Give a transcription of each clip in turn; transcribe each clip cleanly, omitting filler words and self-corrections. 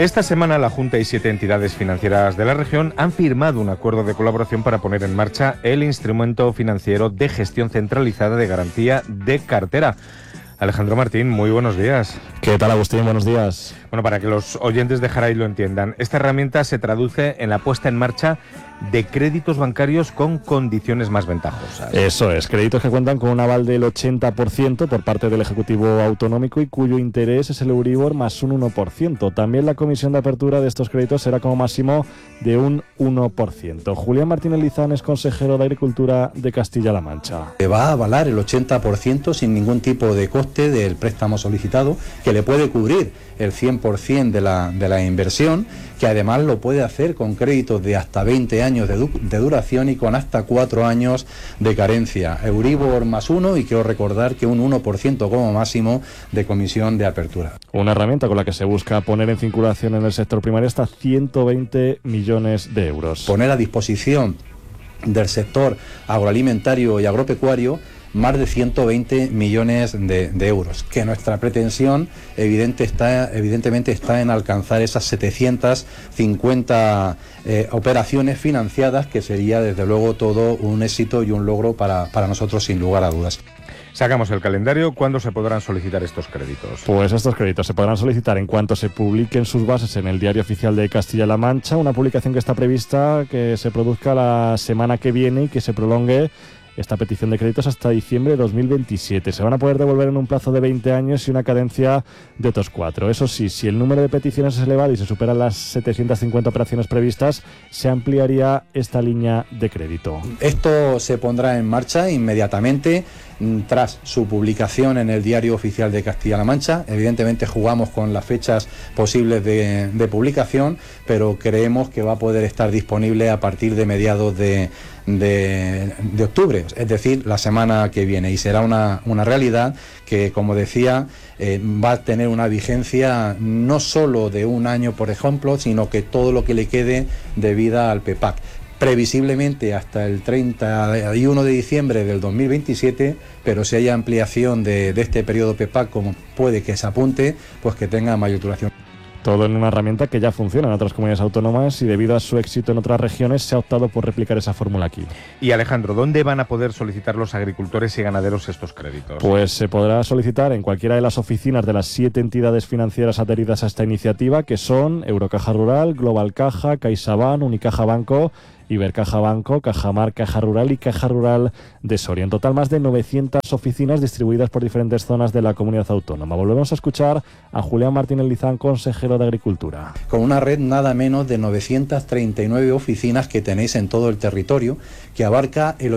Esta semana la Junta y 7 entidades financieras de la región han firmado un acuerdo de colaboración para poner en marcha el instrumento financiero de gestión centralizada de garantía de cartera. Alejandro Martín, muy buenos días. ¿Qué tal, Agustín? Buenos días. Bueno, para que los oyentes de Jaray lo entiendan, esta herramienta se traduce en la puesta en marcha de créditos bancarios con condiciones más ventajosas. Eso es, créditos que cuentan con un aval del 80% por parte del Ejecutivo Autonómico y cuyo interés es el Euribor más un 1%. También la comisión de apertura de estos créditos será como máximo de un 1%. Julián Martínez Lizán es consejero de Agricultura de Castilla-La Mancha. Va a avalar el 80% sin ningún tipo de coste del préstamo solicitado, que le puede cubrir el 100% de la inversión, que además lo puede hacer con créditos de hasta 20 años de duración y con hasta 4 años de carencia. Euribor más 1 y quiero recordar que un 1% como máximo de comisión de apertura. Una herramienta con la que se busca poner en circulación en el sector primario hasta 120 millones de euros. Poner a disposición del sector agroalimentario y agropecuario más de 120 millones de euros, que nuestra pretensión evidentemente está en alcanzar esas 750 operaciones financiadas, que sería desde luego todo un éxito y un logro para nosotros sin lugar a dudas. Sacamos el calendario. ¿Cuándo se podrán solicitar estos créditos? Pues estos créditos se podrán solicitar en cuanto se publiquen sus bases en el Diario Oficial de Castilla-La Mancha, una publicación que está prevista que se produzca la semana que viene y que se prolongue esta petición de créditos hasta diciembre de 2027. Se van a poder devolver en un plazo de 20 años y una cadencia de otros 4. Eso sí, si el número de peticiones es elevado y se superan las 750 operaciones previstas, se ampliaría esta línea de crédito. Esto se pondrá en marcha inmediatamente tras su publicación en el Diario Oficial de Castilla-La Mancha. Evidentemente jugamos con las fechas posibles de publicación, pero creemos que va a poder estar disponible a partir de mediados de octubre, es decir, la semana que viene, y será una realidad que, como decía, va a tener una vigencia no solo de un año, por ejemplo, sino que todo lo que le quede de vida al PEPAC, previsiblemente hasta el 31 de diciembre del 2027, pero si hay ampliación de este periodo PEPAC, como puede que se apunte, pues que tenga mayor duración. Todo en una herramienta que ya funciona en otras comunidades autónomas y debido a su éxito en otras regiones se ha optado por replicar esa fórmula aquí. Y Alejandro, ¿dónde van a poder solicitar los agricultores y ganaderos estos créditos? Pues se podrá solicitar en cualquiera de las oficinas de las 7 entidades financieras adheridas a esta iniciativa, que son Eurocaja Rural, Global Caja, CaixaBank, Unicaja Banco, Ibercaja Banco, Cajamar, Caja Rural y Caja Rural de Soria. En total, más de 900 oficinas distribuidas por diferentes zonas de la comunidad autónoma. Volvemos a escuchar a Julián Martínez Lizán, consejero de Agricultura. Con una red nada menos de 939 oficinas que tenéis en todo el territorio, que abarca el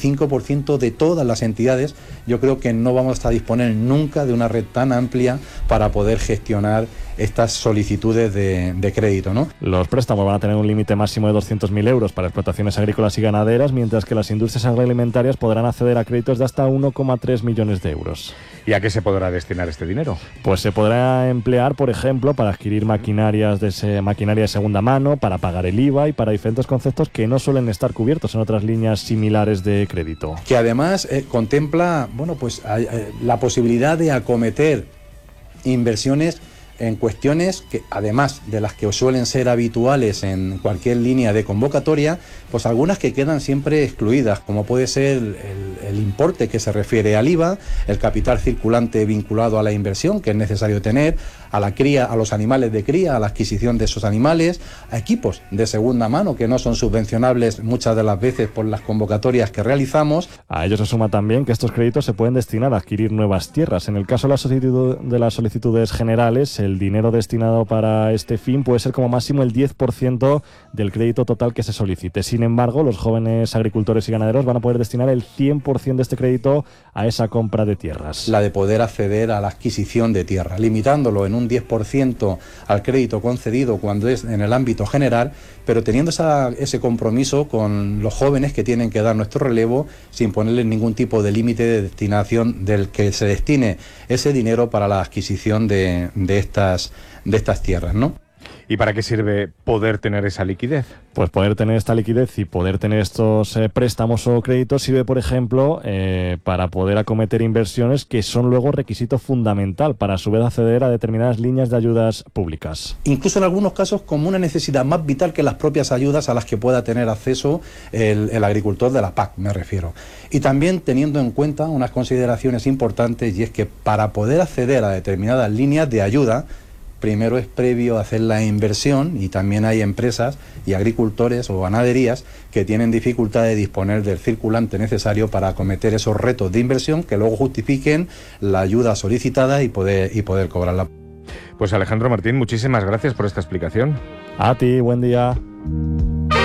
85% de todas las entidades, yo creo que no vamos a disponer nunca de una red tan amplia para poder gestionar estas solicitudes de crédito, ¿no? Los préstamos van a tener un límite máximo de 200.000 euros para explotaciones agrícolas y ganaderas, mientras que las industrias agroalimentarias podrán acceder a créditos de hasta 1,3 millones de euros. ¿Y a qué se podrá destinar este dinero? Pues se podrá emplear, por ejemplo, para adquirir maquinaria de segunda mano, para pagar el IVA y para diferentes conceptos que no suelen estar cubiertos en otras líneas similares de crédito. Que además contempla, la posibilidad de acometer inversiones en cuestiones que, además de las que suelen ser habituales en cualquier línea de convocatoria, pues algunas que quedan siempre excluidas, como puede ser el importe que se refiere al IVA, el capital circulante vinculado a la inversión que es necesario tener, a la cría, a los animales de cría, a la adquisición de esos animales, a equipos de segunda mano que no son subvencionables muchas de las veces por las convocatorias que realizamos. A ello se suma también que estos créditos se pueden destinar a adquirir nuevas tierras. En el caso de las solicitudes generales, el dinero destinado para este fin puede ser como máximo el 10% del crédito total que se solicite. Sin embargo, los jóvenes agricultores y ganaderos van a poder destinar el 100% de este crédito a esa compra de tierras. La de poder acceder a la adquisición de tierra, limitándolo en un 10% al crédito concedido cuando es en el ámbito general, pero teniendo ese compromiso con los jóvenes que tienen que dar nuestro relevo sin ponerles ningún tipo de límite de destinación del que se destine ese dinero para la adquisición de estas tierras, ¿no? ¿Y para qué sirve poder tener esa liquidez? Pues poder tener esta liquidez y poder tener estos préstamos o créditos sirve, por ejemplo, para poder acometer inversiones que son luego requisito fundamental para a su vez acceder a determinadas líneas de ayudas públicas. Incluso en algunos casos como una necesidad más vital que las propias ayudas a las que pueda tener acceso el agricultor de la PAC, me refiero. Y también teniendo en cuenta unas consideraciones importantes, y es que para poder acceder a determinadas líneas de ayuda, primero es previo hacer la inversión, y también hay empresas y agricultores o ganaderías que tienen dificultad de disponer del circulante necesario para acometer esos retos de inversión que luego justifiquen la ayuda solicitada y poder cobrarla. Pues Alejandro Martín, muchísimas gracias por esta explicación. A ti, buen día.